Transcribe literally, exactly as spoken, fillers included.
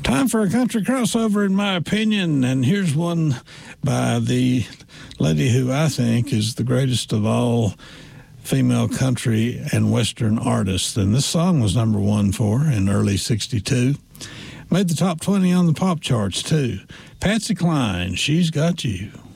Time for a country crossover, in my opinion, and here's one by the lady who I think is the greatest of all female country and Western artists. And this song was number one for her in early sixty-two. Made the top twenty on the pop charts, too. Patsy Cline, She's Got You.